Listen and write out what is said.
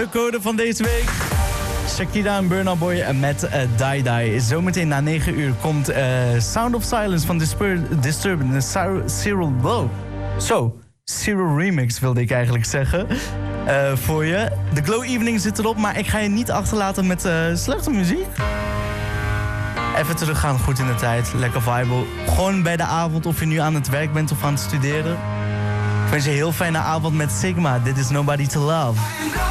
De code van deze week. Shakira en Burna Boy met Die Die. Zometeen na 9 uur komt Sound of Silence van Disturbed. Cyril Remix wilde ik eigenlijk zeggen. Voor je. De Glow Evening zit erop, maar ik ga je niet achterlaten met slechte muziek. Even teruggaan, goed in de tijd. Lekker vibe. Gewoon bij de avond, of je nu aan het werk bent of aan het studeren. Ik wens je een heel fijne avond met Sigma. Dit is Nobody to Love.